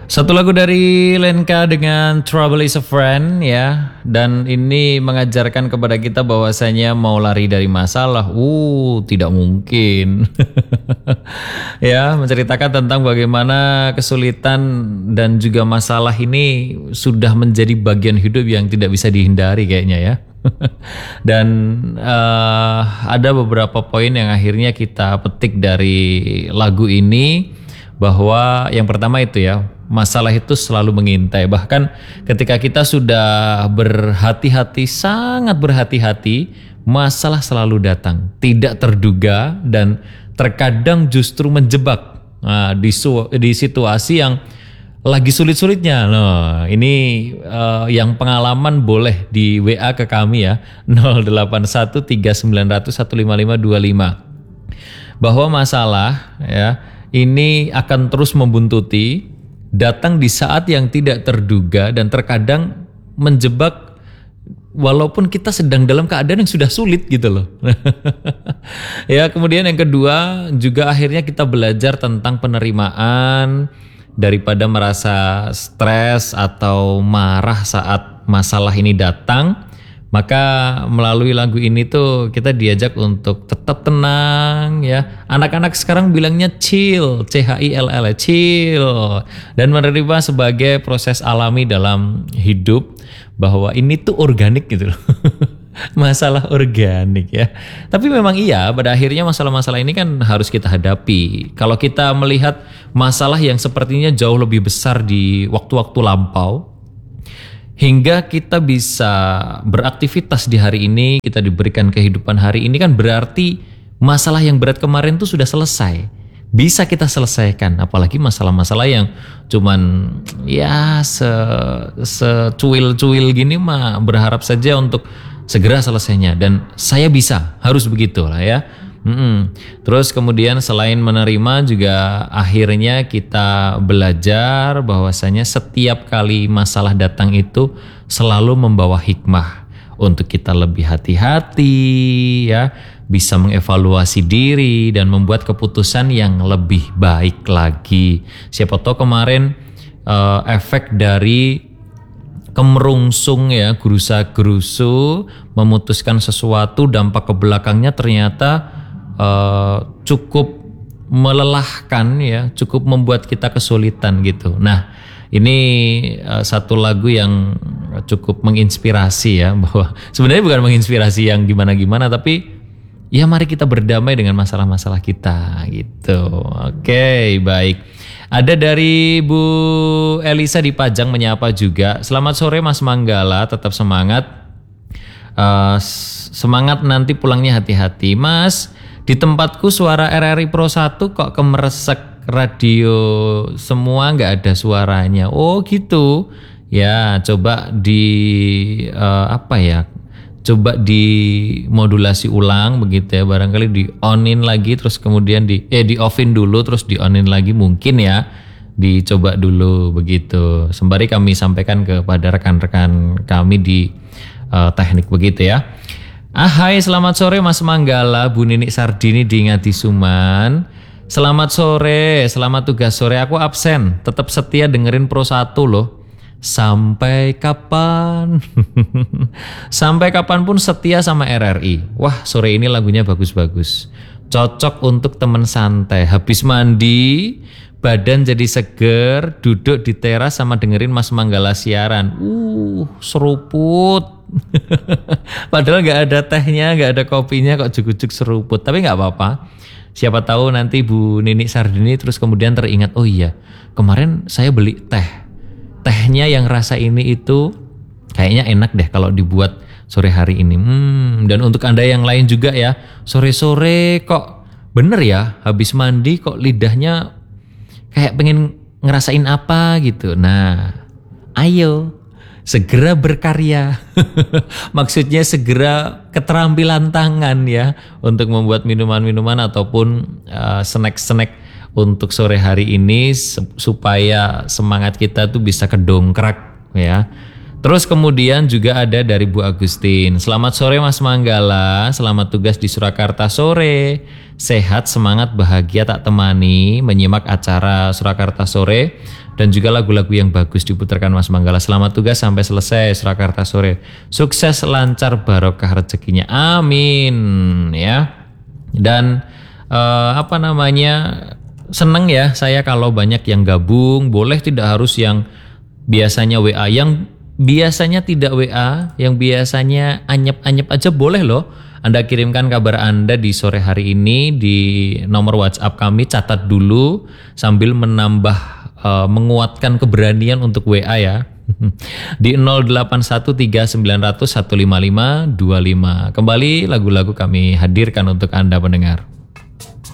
Satu lagu dari Lenka dengan Trouble is a Friend ya. Dan ini mengajarkan kepada kita bahwasanya mau lari dari masalah, tidak mungkin. Ya, menceritakan tentang bagaimana kesulitan dan juga masalah ini sudah menjadi bagian hidup yang tidak bisa dihindari kayaknya ya. Dan ada beberapa poin yang akhirnya kita petik dari lagu ini, bahwa yang pertama itu ya, masalah itu selalu mengintai. Bahkan ketika kita sudah berhati-hati, sangat berhati-hati, masalah selalu datang, tidak terduga dan terkadang justru menjebak. Nah, di situasi yang lagi sulit-sulitnya. Nah, ini yang pengalaman boleh di WA ke kami ya, 0813915525, bahwa masalah ya ini akan terus membuntuti, datang di saat yang tidak terduga dan terkadang menjebak walaupun kita sedang dalam keadaan yang sudah sulit gitu loh. Ya, kemudian yang kedua juga akhirnya kita belajar tentang penerimaan daripada merasa stres atau marah saat masalah ini datang. Maka melalui lagu ini tuh kita diajak untuk tetap tenang ya. Anak-anak sekarang bilangnya chill, CHILL, chill. Dan menerima sebagai proses alami dalam hidup, bahwa ini tuh organik gitu loh. Masalah organik ya. Tapi memang iya, pada akhirnya masalah-masalah ini kan harus kita hadapi. Kalau kita melihat masalah yang sepertinya jauh lebih besar di waktu-waktu lampau, hingga kita bisa beraktivitas di hari ini, kita diberikan kehidupan hari ini, kan berarti masalah yang berat kemarin tuh sudah selesai. Bisa kita selesaikan, apalagi masalah-masalah yang cuman ya secuil-cuil gini mah berharap saja untuk segera selesainya. Dan saya bisa, harus begitu lah ya. Terus kemudian selain menerima juga akhirnya kita belajar bahwasanya setiap kali masalah datang itu selalu membawa hikmah untuk kita lebih hati-hati ya, bisa mengevaluasi diri dan membuat keputusan yang lebih baik lagi. Siapa tahu kemarin efek dari kemerungsung ya, gerusa-gerusu memutuskan sesuatu, dampak ke belakangnya ternyata cukup melelahkan ya, cukup membuat kita kesulitan gitu. Nah, ini satu lagu yang cukup menginspirasi ya, bahwa sebenarnya bukan menginspirasi yang gimana-gimana, tapi ya mari kita berdamai dengan masalah-masalah kita gitu. Oke, baik. Ada dari Bu Elisa di Pajang menyapa juga. Selamat sore Mas Manggala, tetap semangat. Semangat nanti pulangnya hati-hati Mas. Di tempatku suara RRI Pro 1 kok kemeresek, radio semua nggak ada suaranya. Oh gitu. Ya, coba coba dimodulasi ulang begitu ya. Barangkali di onin lagi terus kemudian di offin dulu terus di onin lagi mungkin ya. Dicoba dulu begitu. Sembari kami sampaikan kepada rekan-rekan kami di teknik begitu ya. Hai, selamat sore Mas Manggala, Bu Nini Sardini di Ngadi Suman. Selamat sore, selamat tugas sore. Aku absen, tetap setia dengerin Pro 1 loh. Sampai kapan? Sampai kapanpun setia sama RRI. Wah, sore ini lagunya bagus-bagus. Cocok untuk temen santai. Habis mandi, badan jadi seger, duduk di teras sama dengerin Mas Manggala siaran. Seruput. Padahal gak ada tehnya, gak ada kopinya, kok jujuk-jujuk seruput. Tapi gak apa-apa. Siapa tahu nanti Bu Nini Sardini terus kemudian teringat, oh iya kemarin saya beli teh. Tehnya yang rasa ini itu kayaknya enak deh kalau dibuat sore hari ini. Dan untuk Anda yang lain juga ya, sore-sore kok bener ya, habis mandi kok lidahnya kayak pengen ngerasain apa gitu. Nah, ayo segera berkarya. Maksudnya segera keterampilan tangan ya, untuk membuat minuman-minuman ataupun snack-snack untuk sore hari ini supaya semangat kita tuh bisa kedongkrak ya. Terus kemudian juga ada dari Bu Agustin. Selamat sore Mas Manggala, selamat tugas di Surakarta sore. Sehat, semangat, bahagia tak temani menyimak acara Surakarta sore dan juga lagu-lagu yang bagus diputarkan Mas Manggala. Selamat tugas sampai selesai Surakarta sore. Sukses, lancar, barokah rezekinya. Amin ya. Dan seneng ya saya kalau banyak yang gabung. Boleh tidak harus yang biasanya WA, yang biasanya tidak WA, yang biasanya anyep-anyep aja boleh loh. Anda kirimkan kabar Anda di sore hari ini di nomor WhatsApp kami, catat dulu sambil menguatkan keberanian untuk WA ya. Di 081390015525. Kembali lagu-lagu kami hadirkan untuk Anda pendengar.